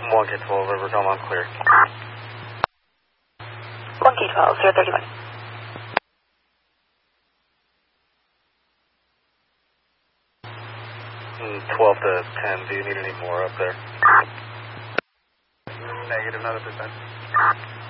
1K12, River, come on, clear. 1K12, 031. 12 to 10, do you need any more up there? Negative, another percent.